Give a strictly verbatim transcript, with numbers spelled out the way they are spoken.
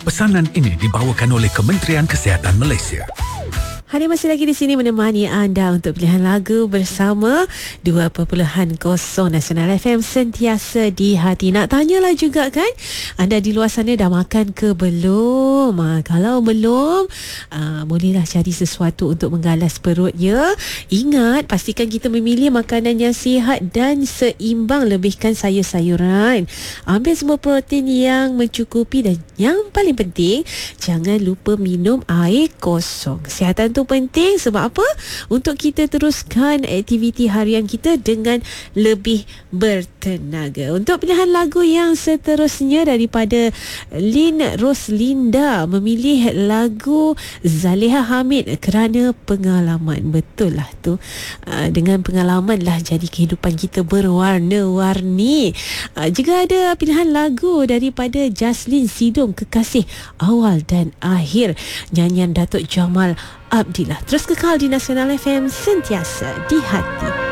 Pesanan ini dibawakan oleh Kementerian Kesihatan Malaysia. Hari masih lagi di sini menemani anda untuk pilihan lagu bersama dua perpuluhan kosong Nasional F M, sentiasa di hati. Nak tanyalah juga kan, anda di luar sana dah makan ke belum? Ha, kalau belum, ha, bolehlah cari sesuatu untuk menggalas perut ya. Ingat, pastikan kita memilih makanan yang sihat dan seimbang. Lebihkan sayur-sayuran. Ambil semua protein yang mencukupi dan yang paling penting, jangan lupa minum air kosong. Kesihatan tu penting sebab apa? Untuk kita teruskan aktiviti harian kita dengan lebih bertenaga. Untuk pilihan lagu yang seterusnya daripada Lin Roslinda, memilih lagu Zaliha Hamid kerana pengalaman. Betul lah tu. Dengan pengalaman lah jadi kehidupan kita berwarna-warni. Juga ada pilihan lagu daripada Jaslyn Sidong, Kekasih Awal dan Akhir, nyanyian Datuk Jamal Abdillah. Terus kekal di Nasional F M, sentiasa di hati.